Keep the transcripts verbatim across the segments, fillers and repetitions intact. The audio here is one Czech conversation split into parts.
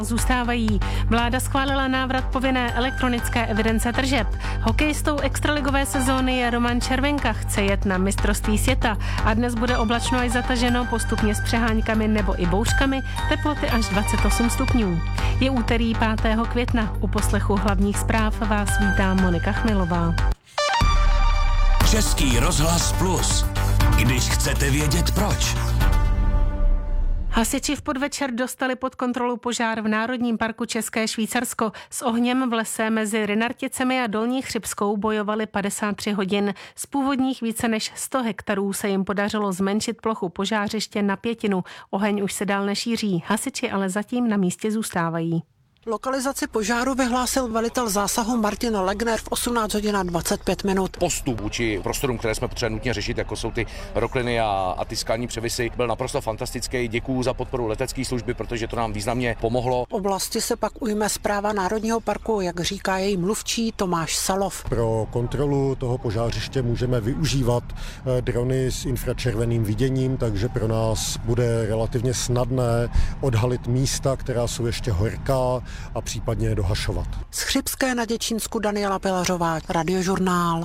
Zůstávají. Vláda schválila návrat povinné elektronické evidence tržeb. Hokejistou extraligové sezóny je Roman Červenka, chce jet na mistrovství světa a dnes bude oblačno až zataženo, postupně s přeháňkami nebo i bouřkami, teploty až dvacet osm stupňů. Je úterý pátého května. U poslechu hlavních zpráv vás vítá Monika Chmilová. Český rozhlas Plus. Když chcete vědět proč. Hasiči v podvečer dostali pod kontrolu požár v Národním parku České Švýcarsko. S ohněm v lese mezi Rynarticemi a Dolní Chřibskou bojovali padesát tři hodin. Z původních více než sto hektarů se jim podařilo zmenšit plochu požářiště na pětinu. Oheň už se dál nešíří, hasiči ale zatím na místě zůstávají. Lokalizaci požáru vyhlásil velitel zásahu Martin Legner v osmnáct hodin a dvacet pět minut. Postup vůči prostorům, které jsme potřebovali nutně řešit, jako jsou ty rokliny a, a ty skalní převisy, byl naprosto fantastický. Děkuju za podporu letecké služby, protože to nám významně pomohlo. V oblasti se pak ujme správa Národního parku, jak říká její mluvčí Tomáš Salov. Pro kontrolu toho požářiště můžeme využívat drony s infračerveným viděním, takže pro nás bude relativně snadné odhalit místa, která jsou ještě horká, a případně je dohašovat. Z Chřibské na Děčínsku Daniela Pilařová, Radiožurnál.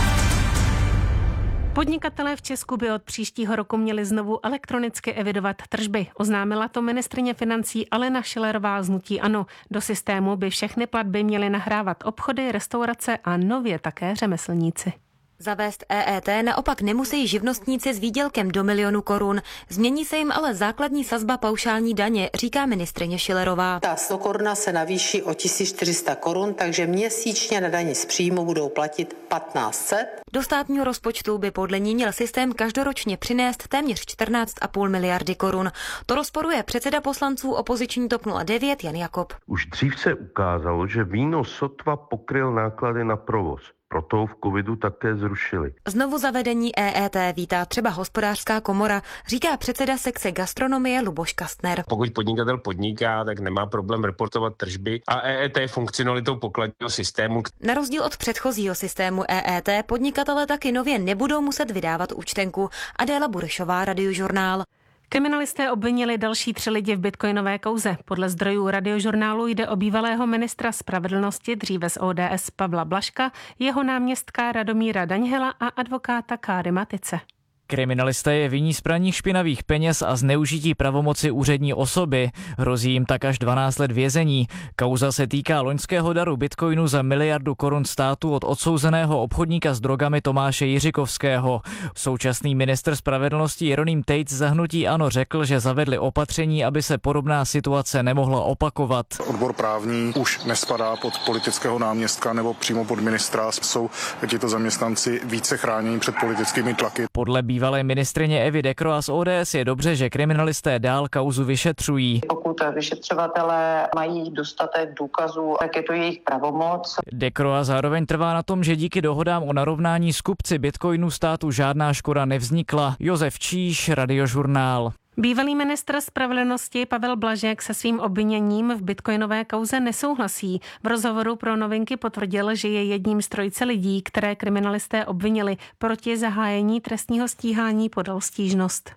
Podnikatelé v Česku by od příštího roku měli znovu elektronicky evidovat tržby. Oznámila to ministryně financí Alena Schillerová z hnutí ANO. Do systému by všechny platby měly nahrávat obchody, restaurace a nově také řemeslníci. Zavést E E T naopak nemusí živnostníci s výdělkem do milionu korun. Změní se jim ale základní sazba paušální daně, říká ministryně Schillerová. Ta sto koruna se navýší o tisíc čtyři sta korun, takže měsíčně na dani z příjmu budou platit patnáct set. Do státního rozpočtu by podle ní měl systém každoročně přinést téměř čtrnáct a půl miliardy korun. To rozporuje předseda poslanců opoziční TOP nula devět Jan Jakob. Už dřív se ukázalo, že výnos sotva pokryl náklady na provoz. Proto v covidu také zrušili. Znovu zavedení E E T vítá třeba Hospodářská komora, říká předseda sekce gastronomie Luboš Kastner. Pokud podnikatel podniká, tak nemá problém reportovat tržby a E E T je funkcionalitou pokladního systému. Na rozdíl od předchozího systému E E T podnikatele taky nově nebudou muset vydávat účtenku. Adéla Burešová, Radiožurnál. Kriminalisté obvinili další tři lidi v bitcoinové kauze. Podle zdrojů Radiožurnálu jde o bývalého ministra spravedlnosti, dříve z O D S Pavla Blažka, jeho náměstka Radomíra Daňhela a advokáta Káry Matice. Kriminalisté je viní z praní špinavých peněz a zneužití pravomoci úřední osoby. Hrozí jim tak až dvanáct let vězení. Kauza se týká loňského daru bitcoinu za miliardu korun státu od odsouzeného obchodníka s drogami Tomáše Jiřikovského. Současný ministr spravedlnosti Jeroným Tejc za hnutí ANO řekl, že zavedli opatření, aby se podobná situace nemohla opakovat. Odbor právní už nespadá pod politického náměstka nebo přímo pod ministra. Jsou tito zaměstnanci více chráněni před politickými tlaky. Podle bývalé ministryně Evy Dekroa z O D S je dobře, že kriminalisté dál kauzu vyšetřují. Pokud vyšetřovatelé mají dostatek důkazů, tak je to jejich pravomoc. Dekroa zároveň trvá na tom, že díky dohodám o narovnání s kupci bitcoinu státu žádná škoda nevznikla. Josef Číš, Radiožurnál. Bývalý ministr spravedlnosti Pavel Blažek se svým obviněním v bitcoinové kauze nesouhlasí. V rozhovoru pro Novinky potvrdil, že je jedním z trojice lidí, které kriminalisté obvinili. Proti zahájení trestního stíhání podal stížnost.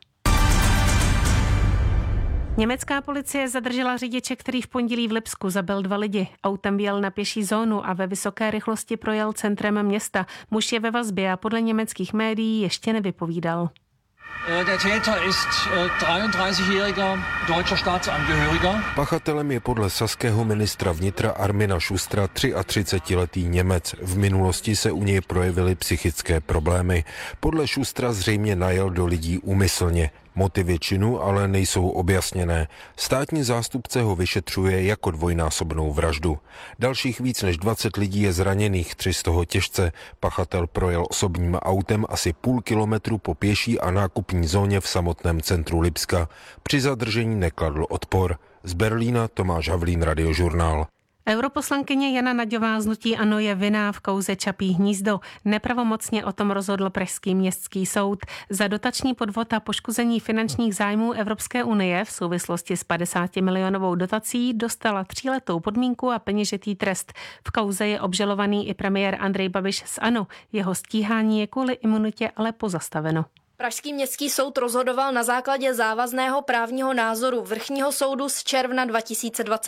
Německá policie zadržela řidiče, který v pondělí v Lipsku zabil dva lidi. Autem vjel na pěší zónu a ve vysoké rychlosti projel centrem města. Muž je ve vazbě a podle německých médií ještě nevypovídal. Der Täter ist dreiunddreißigjähriger deutscher Staatsangehöriger. Pachatelem je podle saského ministra vnitra Armina Schustera třiatřicetiletý Němec. V minulosti se u něj projevily psychické problémy. Podle Schustera zřejmě najel do lidí úmyslně. Motivy činu ale nejsou objasněné. Státní zástupce ho vyšetřuje jako dvojnásobnou vraždu. Dalších víc než dvacet lidí je zraněných, tři z toho těžce. Pachatel projel osobním autem asi půl kilometru po pěší a nákupní zóně v samotném centru Lipska. Při zadržení nekladl odpor. Z Berlína Tomáš Havlín, Radiožurnál. Europoslankyně Jana Naďová z hnutí ANO je vinná v kauze Čapí hnízdo. Nepravomocně o tom rozhodl pražský městský soud. Za dotační podvod a poškození finančních zájmů Evropské unie v souvislosti s padesátimilionovou dotací dostala tříletou podmínku a peněžitý trest. V kauze je obžalovaný i premiér Andrej Babiš z ANO. Jeho stíhání je kvůli imunitě ale pozastaveno. Pražský městský soud rozhodoval na základě závazného právního názoru Vrchního soudu z června dva tisíce dvacet